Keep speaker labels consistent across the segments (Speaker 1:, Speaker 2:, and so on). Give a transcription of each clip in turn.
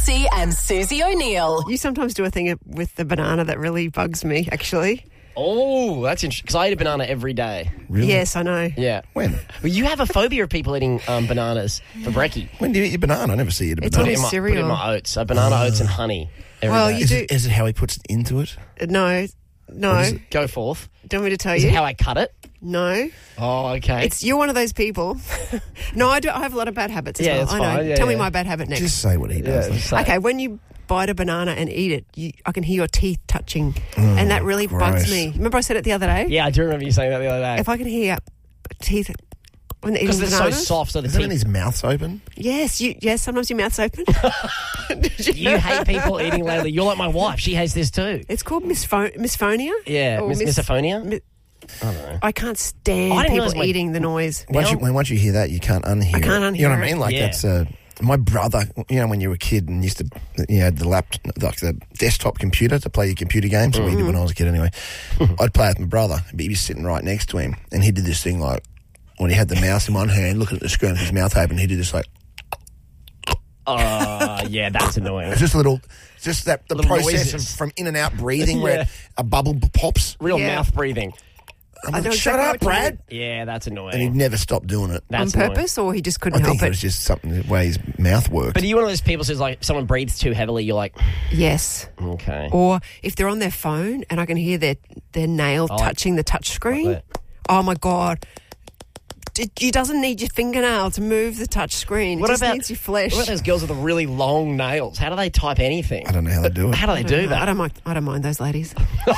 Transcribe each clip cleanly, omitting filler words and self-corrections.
Speaker 1: Lutzi and Susie O'Neill.
Speaker 2: You sometimes do a thing with the banana that really bugs me, actually.
Speaker 3: Oh, that's interesting. Because I eat a banana every day.
Speaker 4: Really?
Speaker 2: Yes, I know.
Speaker 3: Yeah.
Speaker 4: When?
Speaker 3: Well, you have a phobia of people eating bananas for brekkie.
Speaker 4: When do you eat your banana? I never see you eat a
Speaker 2: It's
Speaker 4: banana.
Speaker 2: on his
Speaker 3: Put it in
Speaker 2: cereal.
Speaker 3: my oats. Banana oats and honey every
Speaker 2: Well,
Speaker 3: day.
Speaker 2: you do.
Speaker 4: Is it how he puts it into it?
Speaker 2: No.
Speaker 3: Go forth.
Speaker 2: Do you want me to tell
Speaker 3: Is
Speaker 2: you?
Speaker 3: it how I cut it?
Speaker 2: No.
Speaker 3: Oh, okay.
Speaker 2: You're one of those people. No, I do. I have a lot of bad habits as
Speaker 3: Yeah,
Speaker 2: well.
Speaker 3: it's
Speaker 2: I know.
Speaker 3: fine. Yeah,
Speaker 2: Tell me
Speaker 3: yeah.
Speaker 2: my bad habit next.
Speaker 4: Just say what he does.
Speaker 3: just say it.
Speaker 2: Okay, when you bite a banana and eat it, I can hear your teeth touching, and that really bugs
Speaker 4: gross.
Speaker 2: me. Remember I said it the other day?
Speaker 3: Yeah, I do remember you saying that the other day.
Speaker 2: If I can hear teeth when eating
Speaker 3: Because they're
Speaker 2: bananas.
Speaker 3: so soft, so the
Speaker 4: Is that when
Speaker 3: teeth...
Speaker 4: his mouth's open?
Speaker 2: Yes, sometimes your mouth's open.
Speaker 3: You hate people eating loudly. You're like my wife. She hates this too.
Speaker 2: It's called misphonia.
Speaker 3: Yeah,
Speaker 2: Or
Speaker 3: misophonia?
Speaker 2: I can't stand
Speaker 3: I didn't
Speaker 2: people
Speaker 3: realise
Speaker 2: eating the noise.
Speaker 4: Once you hear that, you can't unhear
Speaker 2: I can't
Speaker 4: it. You know what
Speaker 2: unhear
Speaker 4: I mean?
Speaker 2: it.
Speaker 4: Like
Speaker 3: Yeah.
Speaker 4: that's my brother. You know, when you were a kid and used to, had the desktop computer to play your computer games. We did when I was a kid anyway. I'd play with my brother, but he'd be sitting right next to him, and he did this thing like when he had the mouse in one hand, looking at the screen with his mouth open. He did this like
Speaker 3: Yeah, that's annoying.
Speaker 4: it's just a little. Just that the
Speaker 3: Little
Speaker 4: process
Speaker 3: noises.
Speaker 4: from in and out breathing
Speaker 3: Yeah.
Speaker 4: where a bubble pops.
Speaker 3: Real
Speaker 2: Yeah.
Speaker 3: mouth breathing.
Speaker 4: I'm
Speaker 2: I
Speaker 4: like,
Speaker 2: know
Speaker 4: shut
Speaker 2: exactly
Speaker 4: up,
Speaker 2: what you
Speaker 4: Brad.
Speaker 2: mean.
Speaker 3: Yeah, that's annoying.
Speaker 4: And he'd never stop doing it.
Speaker 3: That's
Speaker 2: On
Speaker 3: annoying.
Speaker 2: purpose, or he just
Speaker 4: I
Speaker 2: couldn't
Speaker 4: think
Speaker 2: help
Speaker 4: it
Speaker 2: it?
Speaker 4: was just something the way his mouth worked.
Speaker 3: But are you one of those people who says, like, if someone breathes too heavily, you're like,
Speaker 2: Yes.
Speaker 3: okay.
Speaker 2: Or if they're on their phone and I can hear their nail touching the touch screen.
Speaker 3: Like
Speaker 2: Oh my God. It doesn't need your fingernail to move the touch screen. It just needs your flesh.
Speaker 3: What about those girls with the really long nails? How do they type anything?
Speaker 4: I don't know how they do it.
Speaker 3: How do they do that?
Speaker 2: I don't mind those ladies.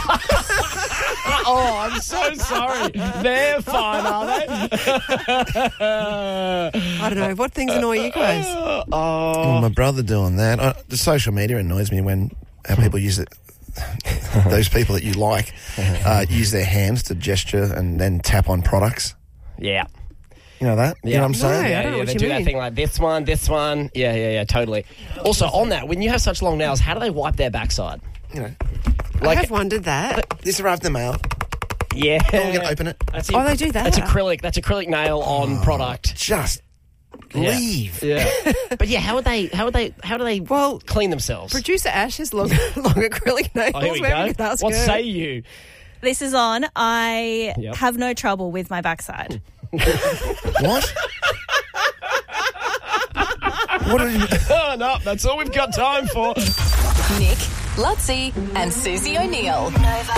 Speaker 3: Oh, I'm so sorry. They're fine, are they?
Speaker 2: I don't know. What things annoy you guys?
Speaker 4: Well, my brother doing that. The social media annoys me when how people use it. Those people that you like use their hands to gesture and then tap on products.
Speaker 3: Yeah.
Speaker 4: You know that? You know what I'm saying?
Speaker 2: No. I don't know what
Speaker 3: they
Speaker 2: you
Speaker 3: do that
Speaker 2: mean.
Speaker 3: thing like this one. Yeah, totally. Also, on that, when you have such long nails, how do they wipe their backside?
Speaker 4: You know,
Speaker 2: I have wondered that.
Speaker 4: this arrived in the mail.
Speaker 3: Yeah.
Speaker 4: I'm going to open it.
Speaker 3: That's
Speaker 2: Oh, they do that.
Speaker 3: That's acrylic nail on product.
Speaker 4: Just
Speaker 3: Yeah.
Speaker 4: leave.
Speaker 3: Yeah. But yeah, how do they
Speaker 2: Well,
Speaker 3: clean themselves?
Speaker 2: Producer Ash has long acrylic nails.
Speaker 3: Oh, here we
Speaker 2: Maybe
Speaker 3: go.
Speaker 2: you could ask
Speaker 3: What
Speaker 2: her.
Speaker 3: say you?
Speaker 5: This is on. I
Speaker 3: Yep.
Speaker 5: have no trouble with my backside.
Speaker 4: What? What are you...
Speaker 3: Oh, no, that's all we've got time for.
Speaker 1: Nick, Lutzi and Susie O'Neill. Nova.